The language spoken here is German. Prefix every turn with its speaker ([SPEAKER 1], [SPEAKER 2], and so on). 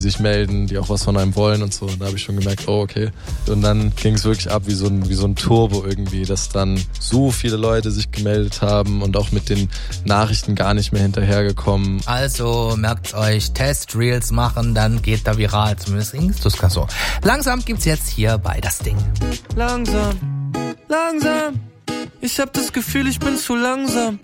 [SPEAKER 1] sich melden, die auch was von einem wollen und so. Und da habe ich schon gemerkt, oh okay. Und dann ging es wirklich ab wie so ein Turbo irgendwie, dass dann so viele Leute sich gemeldet haben und auch mit den Nachrichten gar nicht mehr hinterhergekommen.
[SPEAKER 2] Also merkt's euch, Test-Reels machen, dann geht da viral. Zumindest ging es so. Langsam gibt's jetzt hier bei das Ding.
[SPEAKER 3] Langsam, ich hab das Gefühl, ich bin zu langsam.